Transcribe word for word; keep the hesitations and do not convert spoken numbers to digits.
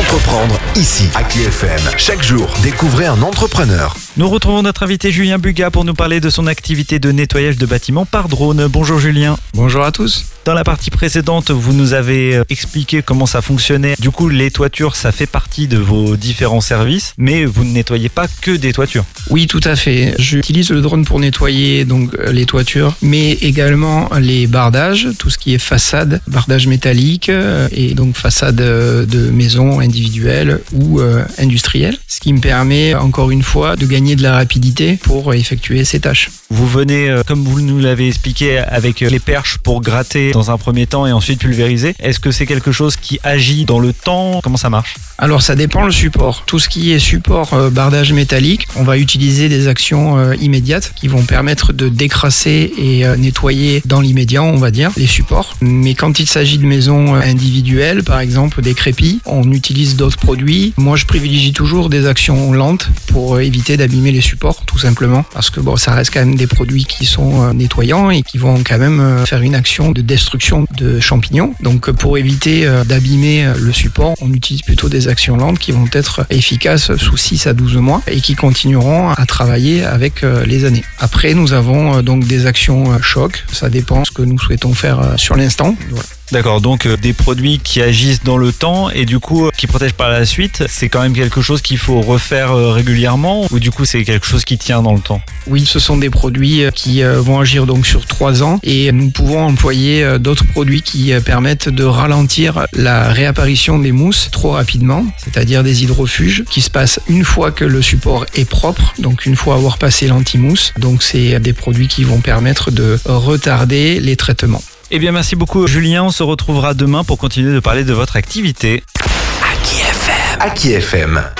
Entreprendre ici, à K F M. Chaque jour, découvrez un entrepreneur. Nous retrouvons notre invité Julien Bugat pour nous parler de son activité de nettoyage de bâtiments par drone. Bonjour Julien. Bonjour à tous. Dans la partie précédente, vous nous avez expliqué comment ça fonctionnait. Du coup, les toitures, ça fait partie de vos différents services, mais vous ne nettoyez pas que des toitures. Oui, tout à fait. J'utilise le drone pour nettoyer donc les toitures, mais également les bardages, tout ce qui est façade, bardage métallique et donc façade de maison individuelle ou euh, industrielle. Ce qui me permet encore une fois de gagner de la rapidité pour effectuer ces tâches. Vous venez, euh, comme vous nous l'avez expliqué, avec les perches pour gratter dans un premier temps et ensuite pulvériser. Est-ce que c'est quelque chose qui agit dans le temps? Comment ça marche? Alors ça dépend le support. Tout ce qui est support euh, bardage métallique, on va utiliser des actions euh, immédiates qui vont permettre de décrasser et euh, nettoyer dans l'immédiat, on va dire, les supports. Mais quand il s'agit de maisons euh, individuelles, par exemple des crépis, on utilise d'autres produits. Moi je privilégie toujours des actions lentes pour euh, éviter d'abîmer les supports, tout simplement, parce que bon, ça reste quand même des produits qui sont euh, nettoyants et qui vont quand même euh, faire une action de destruction de champignons. Donc pour éviter euh, d'abîmer euh, le support, on utilise plutôt des actions lentes qui vont être efficaces sous six à douze mois et qui continueront à travailler avec euh, les années. Après, nous avons euh, donc des actions euh, choc. Ça dépend de ce que nous souhaitons faire euh, sur l'instant. Voilà. D'accord, donc euh, des produits qui agissent dans le temps et du coup euh, qui protègent par la suite, c'est quand même quelque chose qu'il faut refaire euh, régulièrement ou du coup c'est quelque chose qui tient dans le temps? Oui, ce sont des produits qui euh, vont agir donc sur trois ans et nous pouvons employer euh, d'autres produits qui euh, permettent de ralentir la réapparition des mousses trop rapidement, c'est-à-dire des hydrofuges qui se passent une fois que le support est propre, donc une fois avoir passé l'anti-mousse. Donc c'est des produits qui vont permettre de retarder les traitements. Eh bien, merci beaucoup, Julien. On se retrouvera demain pour continuer de parler de votre activité. À K F M. À K F M.